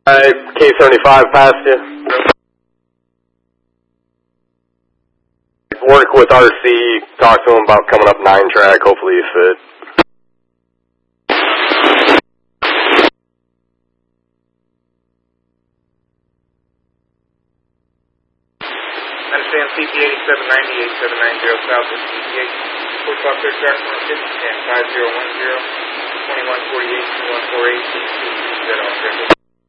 K75 past you. Work with RC, talk to him about coming up 9-track, hopefully you fit. Understand CP 8790, 8790 Southwest CP8. Post Officer Sergeant on 5010 5010 2148 2148 set off.